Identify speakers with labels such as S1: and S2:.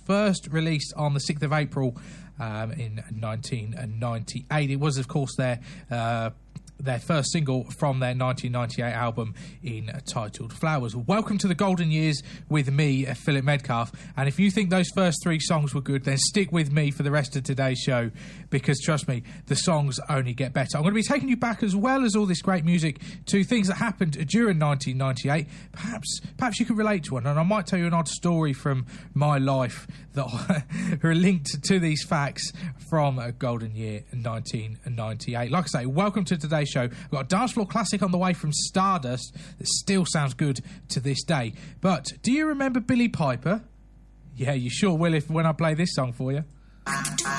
S1: first released on the 6th of April in 1998. It was, of course, their first single from their 1998 album entitled Flowers. Welcome to the Golden Years with me, Philip Medcalf. And if you think those first three songs were good, then stick with me for the rest of today's show, because trust me, the songs only get better. I'm going to be taking you back, as well as all this great music, to things that happened during 1998. Perhaps you could relate to one, and I might tell you an odd story from my life that are linked to these facts from a golden year 1998. Like I say, welcome to today's show. We've got a dance floor classic on the way from Stardust that still sounds good to this day. But do you remember Billie Piper? Yeah, you sure will when I play this song for you.